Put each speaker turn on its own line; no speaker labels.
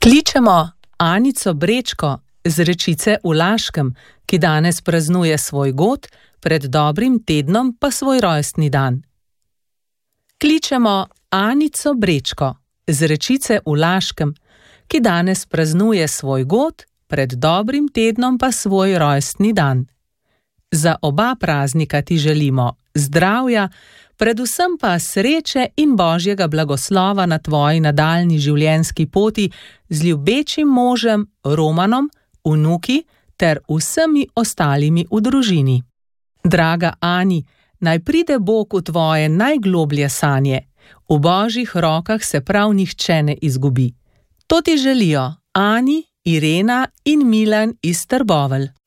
Kličemo Anico Brečko z Rečice v Laškem, ki danes praznuje svoj god, pred dobrim tednom pa svoj rojstni dan. Kličemo Anico Brečko z Rečice v Laškem, ki danes praznuje svoj god, pred dobrim tednom pa svoj rojstni dan. Za oba praznika ti želimo zdravja, predvsem pa sreče in božjega blagoslova na tvoji nadaljnji življenjski poti z ljubečim možem Romanom, vnuki ter vsemi ostalimi v družini. Draga Ani, naj pride Bog v tvoje najgloblje sanje. V božjih rokah se prav nihče ne izgubi. To ti želijo Ani, Irena in Milan iz Trbovelj.